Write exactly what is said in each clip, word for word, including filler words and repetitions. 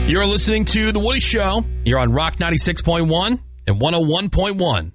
You're listening to The Woody Show. You're on Rock ninety-six point one and one oh one point one.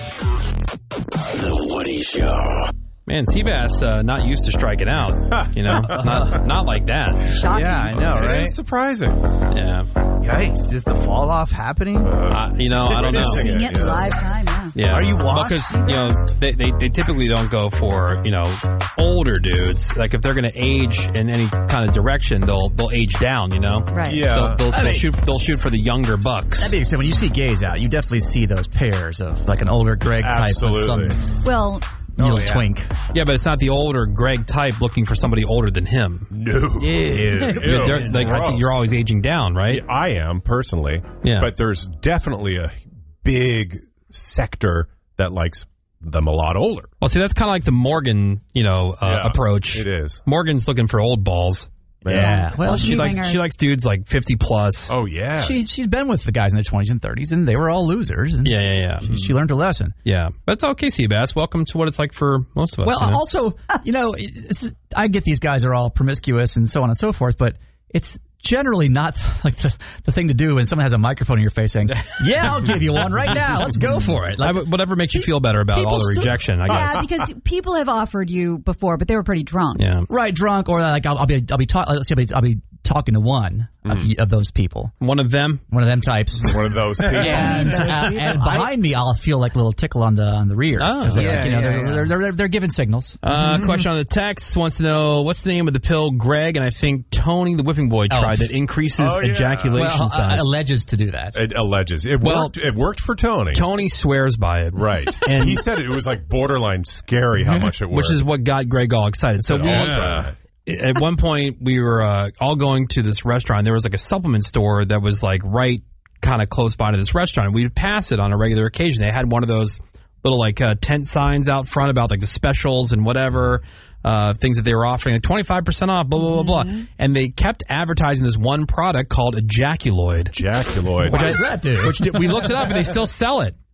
The Woody Show. Man, Seabass uh, not used to striking out. You know, not not like that. Shocking. Yeah, I know, right? It's surprising. Yeah. Yikes. Is the fall off happening? Uh, you know, I don't know. Seeing it live time, yeah. Yeah. Are you washed? Because, you know, they, they, they typically don't go for, you know, older dudes. Like, if they're going to age in any kind of direction, they'll they'll age down, you know? Right. Yeah. They'll, they'll, I they'll mean- shoot, they'll shoot for the younger bucks. That being said, when you see gays out, you definitely see those pairs of like an older Greg type Absolutely. with some Well, little Oh, yeah. twink. Yeah, but it's not the older Greg type looking for somebody older than him. No. Ew. Ew. They're- like, I think you're always aging down, right? Yeah, I am, personally. Yeah. But there's definitely a big sector that likes them a lot older. Well, see, that's kind of like the Morgan, you know, uh, Yeah, approach. it is. Morgan's looking for old balls. Yeah. Well, Well, she, She She likes wingers. she likes dudes like fifty plus. Oh, yeah. she, she's been with the guys in their twenties and thirties, and they were all losers. And Yeah, yeah, yeah. She learned her lesson. Yeah. That's okay, Seabass. Welcome to what it's like for most of us. Well, you know? also, you know, it's, I get these guys are all promiscuous and so on and so forth, but it's generally not like the, the thing to do when someone has a microphone in your face saying, yeah, I'll give you one right now. Let's go for it. I- Like, whatever makes you feel better about people all the still- rejection, I guess. yeah, because people have offered you before, but they were pretty drunk. Yeah. right, drunk, or like I'll, I'll be, I'll be, ta- let's see, I'll be, I'll be talking to one of, the, of those people, One of them. one of them types. One of those people. And, uh, and behind me, I'll feel like a little tickle on the on the rear. Oh. 'Cause they're, Yeah, like, you know, yeah, they're, yeah. They're, they're, they're giving signals. Uh, question on the text wants to know what's the name of the pill Greg and I think Tony the Whipping Boy Oh. tried that increases Oh, yeah. ejaculation Well, size. uh, alleges to do that. It alleges. It Well- worked. It worked for Tony. Tony swears by it. Right. And- he said it was like borderline scary how much it worked. Which is what got Greg all excited. So Said, we, "Oh, try it." at one point we were uh, all going to this restaurant. There was like a supplement store that was like right kind of close by to this restaurant. We'd pass it on a regular occasion. They had one of those little like uh, tent signs out front about like the specials and whatever uh, things that they were offering, like twenty-five percent off, blah, blah, blah, blah. And they kept advertising this one product called Ejaculoid. Ejaculoid. What does that do? Which did, we looked it up and they still sell it.